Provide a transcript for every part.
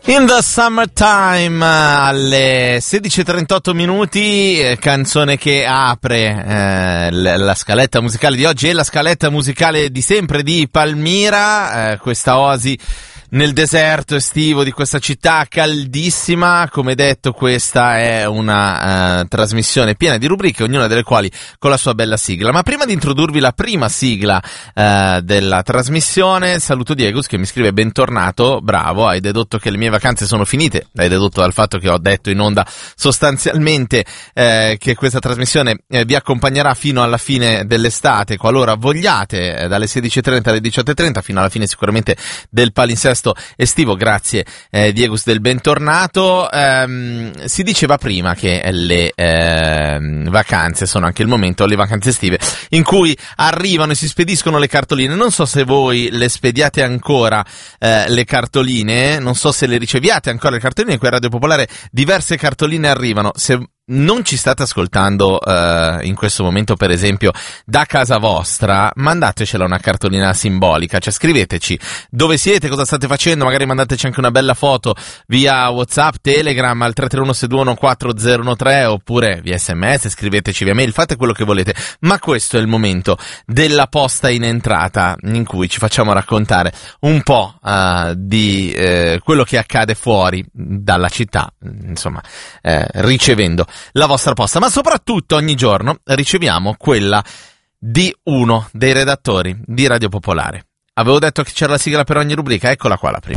In the Summertime alle 16:38 minuti, canzone che apre la scaletta musicale di oggi e la scaletta musicale di sempre di Palmira, questa oasi nel deserto estivo di questa città caldissima. Come detto, questa è una trasmissione piena di rubriche, ognuna delle quali con la sua bella sigla. Ma prima di introdurvi la prima sigla della trasmissione, saluto Diegus che mi scrive: bentornato, bravo, hai dedotto che le mie vacanze sono finite, l'hai dedotto dal fatto che ho detto in onda sostanzialmente che questa trasmissione vi accompagnerà fino alla fine dell'estate, qualora vogliate, dalle 16:30 alle 18:30 fino alla fine sicuramente del palinsesto estivo. Grazie Diegus del bentornato. Si diceva prima che le vacanze sono anche il momento, le vacanze estive, in cui arrivano e si spediscono le cartoline. Non so se voi le spediate ancora le cartoline, non so se le riceviate ancora le cartoline. Qui a Radio Popolare diverse cartoline arrivano. Se non ci state ascoltando in questo momento, per esempio, da casa vostra, mandatecela una cartolina simbolica, cioè scriveteci dove siete, cosa state facendo, magari mandateci anche una bella foto via WhatsApp, Telegram al 331-621-4013 oppure via SMS, scriveteci via mail, fate quello che volete, ma questo è il momento della posta in entrata in cui ci facciamo raccontare un po' di quello che accade fuori dalla città, insomma, ricevendo la vostra posta, ma soprattutto ogni giorno riceviamo quella di uno dei redattori di Radio Popolare. Avevo detto che c'era la sigla per ogni rubrica, eccola qua la prima.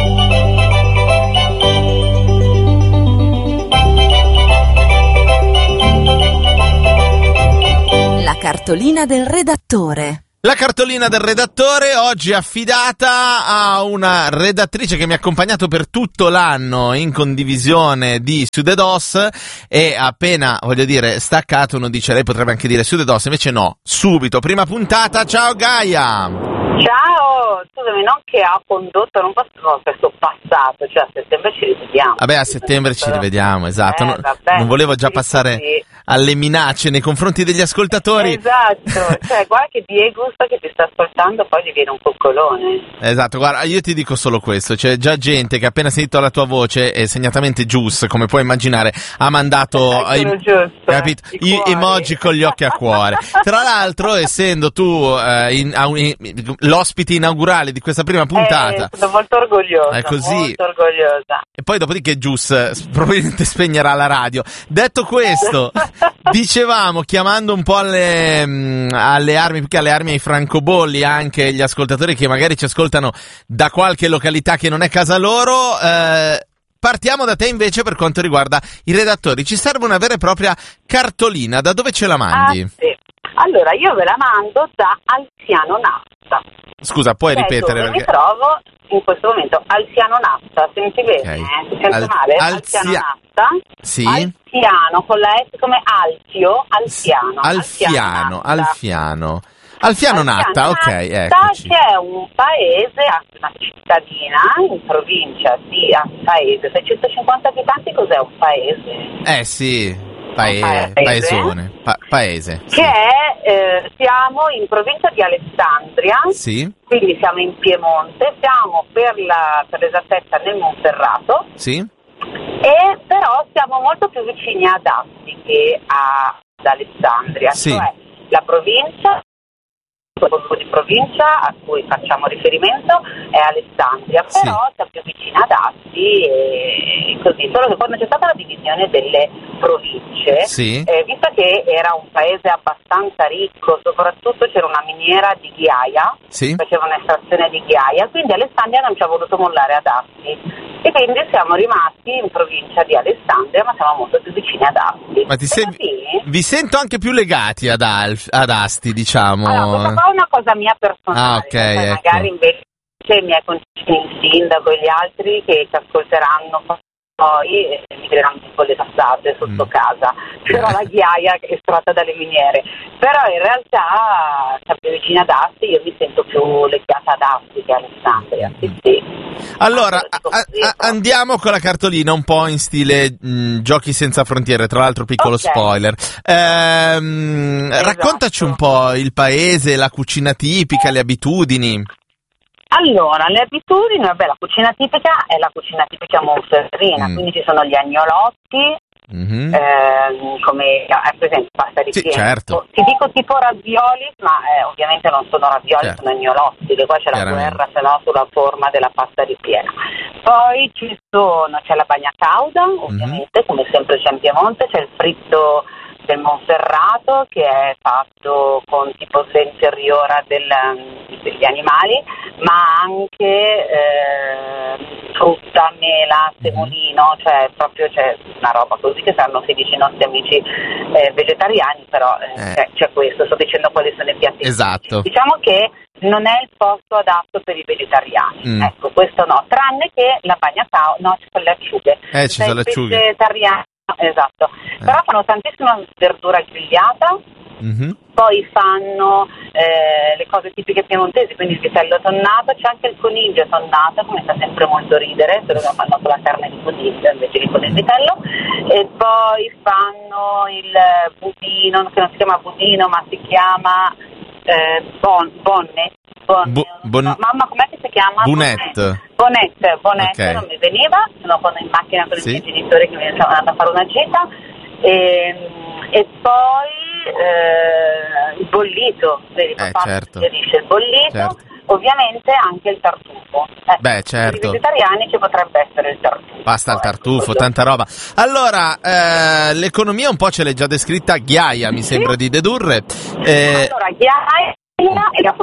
La cartolina del redattore. La cartolina del redattore oggi affidata a una redattrice che mi ha accompagnato per tutto l'anno in condivisione di Sudedos, e appena, voglio dire, staccato, uno dice lei potrebbe anche dire Sudedos, invece no, subito, prima puntata. Ciao Gaia! Ciao, scusami, non che ha condotto, non posso questo passato, cioè a settembre ci rivediamo. Vabbè, a settembre ci rivediamo, esatto, non volevo già passare sì. Alle minacce nei confronti degli ascoltatori. Esatto, cioè guarda che Diego che ti sta ascoltando poi gli viene un coccolone. Esatto, guarda, io ti dico solo questo, c'è già gente che appena sentito la tua voce, e segnatamente Gius, come puoi immanginare, ha mandato capito? Emoji con gli occhi a cuore. Tra l'altro, essendo tu l'ospite inaugurale di questa prima puntata, sono molto orgogliosa, è così. Molto orgogliosa. E poi dopodiché Gius probabilmente spegnerà la radio. Detto questo, dicevamo, chiamando un po' alle armi, perché alle armi ai francobolli anche gli ascoltatori che magari ci ascoltano da qualche località che non è casa loro, partiamo da te invece per quanto riguarda i redattori. Ci serve una vera e propria cartolina, da dove ce la mandi? Sì. Allora, io ve la mando da Alziano Nasta. Scusa, puoi ripetere? Dove mi trovo in questo momento, Alziano Nasta, senti bene? Okay. Si sente male? Alziano Nasta. Sì. Alziano, con la S come Alfio, Alziano. Alfiano Natta, ok, eccoci. C'è un paese, una cittadina in provincia di Paese, 650 abitanti, cos'è un paese? Sì. Paesone. Paese. Che è, siamo in provincia di Alessandria, sì. Quindi siamo in Piemonte, siamo per l'esattezza nel Monferrato, sì. E però siamo molto più vicini ad Asti che ad Alessandria, sì. Cioè la provincia, di provincia a cui facciamo riferimento è Alessandria, però sì. siamo più vicini ad Asti e così, solo che quando c'è stata la divisione delle province, sì. Visto che era un paese abbastanza ricco, soprattutto c'era una miniera di ghiaia, sì. Faceva un'estrazione di ghiaia, quindi Alessandria non ci ha voluto mollare ad Asti e quindi siamo rimasti in provincia di Alessandria, ma siamo molto più vicini ad Asti. Ma vi sento anche più legati ad Asti, diciamo. Allora, questa è una cosa mia personale, ecco. Magari invece i miei consigli, il sindaco e gli altri che ci ascolteranno poi mi diranno tipo le passate sotto casa, però la ghiaia è estratta dalle miniere, però in realtà siamo più vicini ad Asti, io mi sento più legata ad Asti che a Alessandria, sì. Allora, andiamo con la cartolina un po' in stile Giochi senza frontiere, tra l'altro piccolo spoiler. Raccontaci un po' il paese, la cucina tipica, le abitudini. Allora, le abitudini, vabbè, la cucina tipica è la cucina tipica monferrina, quindi ci sono gli agnolotti, come è presente pasta ripiena. Sì, certo. Ti dico tipo ravioli, ma ovviamente non sono ravioli, Certo. sono agnolotti, che qua c'è la guerra, se no, sulla forma della pasta ripiena. Poi c'è la bagna cauda, ovviamente, come sempre c'è in Piemonte, c'è il fritto del Monferrato che è fatto con tipo interiora degli animali, ma anche frutta, mela, semolino, cioè proprio c'è una roba così che sanno 16 nostri amici vegetariani, però c'è questo, sto dicendo quali sono i piatti. Esatto. Diciamo che non è il posto adatto per i vegetariani, ecco, questo no, tranne che la bagna cauda, no, ci sono le acciughe. Ci sono le acciughe. Vegetariani, esatto, però fanno tantissima verdura grigliata, poi fanno le cose tipiche piemontesi, quindi il vitello tonnato, c'è anche il coniglio tonnato, come fa sempre molto ridere, solo che lo fanno con la carne di coniglio invece che con il vitello, e poi fanno il budino, che non si chiama budino ma si chiama bonnet. No, mamma, com'è che si chiama? Bonnet, okay. Non mi veniva, sono in macchina con i miei genitori che mi stavano andando a fare una gita, e poi il bollito, vedi, papà certo. dice il bollito, certo. Ovviamente anche il tartufo. Certo. Per i vegetariani ci potrebbe essere il tartufo. Basta il tartufo, tanta roba. Allora, l'economia un po' ce l'hai già descritta, ghiaia, mi sembra di dedurre. Allora, ghiaia e la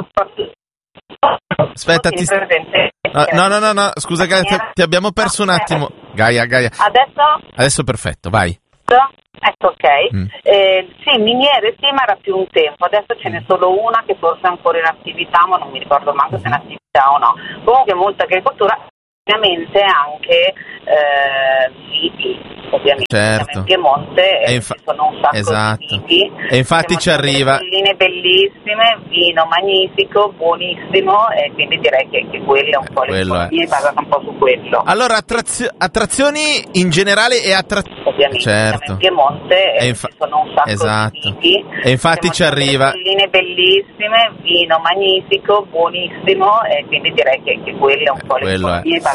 aspetta, no, scusa Gaia, ti abbiamo perso un attimo. Gaia. Adesso perfetto, vai. Ecco, ok. Sì, miniere sì, ma era più un tempo. Adesso ce n'è solo una che forse è ancora in attività, ma non mi ricordo manco se è in attività o no. Comunque molta agricoltura, ovviamente anche viti, ovviamente. Certo. Siamo in Piemonte e ci sono un sacco di viti. E infatti ci arriva. Delle bellissime, vino magnifico, buonissimo, e quindi direi che quello è un po' l'economia è basata un po' su quello. Allora, attrazioni in generale e ovviamente certo. Siamo in Piemonte e ci sono un sacco di viti. E infatti ci arriva. Delle bellissime, vino magnifico, buonissimo, e quindi direi che quello è un po' l'economia